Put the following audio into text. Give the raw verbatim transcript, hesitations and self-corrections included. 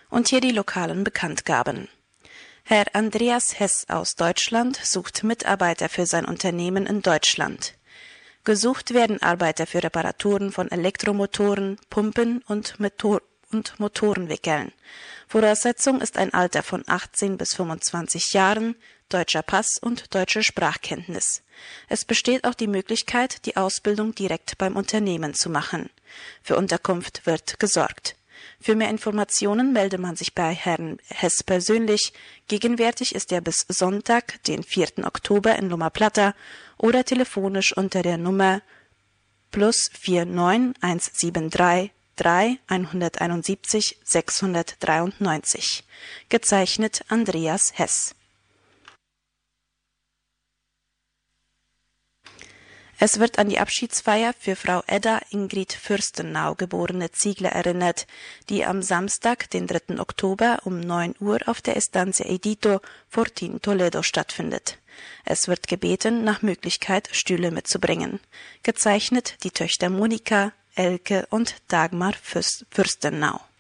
Und hier die lokalen Bekanntgaben. Herr Andreas Hess aus Deutschland sucht Mitarbeiter für sein Unternehmen in Deutschland. Gesucht werden Arbeiter für Reparaturen von Elektromotoren, Pumpen und, Motor- und Motorenwickeln. Voraussetzung ist ein Alter von achtzehn bis fünfundzwanzig Jahren, deutscher Pass und deutsche Sprachkenntnis. Es besteht auch die Möglichkeit, die Ausbildung direkt beim Unternehmen zu machen. Für Unterkunft wird gesorgt. Für mehr Informationen melde man sich bei Herrn Hess persönlich. Gegenwärtig ist er bis Sonntag, den vierten Oktober in Loma Plata oder telefonisch unter der Nummer plus vier neun eins sieben drei drei einhunderteinundsiebzig sechshundertdreiundneunzig. Gezeichnet Andreas Hess. Es wird an die Abschiedsfeier für Frau Edda Ingrid Fürstenau, geborene Ziegler, erinnert, die am Samstag, den dritten Oktober um neun Uhr auf der Estancia Edito, Fortín, Toledo stattfindet. Es wird gebeten, nach Möglichkeit Stühle mitzubringen. Gezeichnet die Töchter Monika, Elke und Dagmar Fürstenau.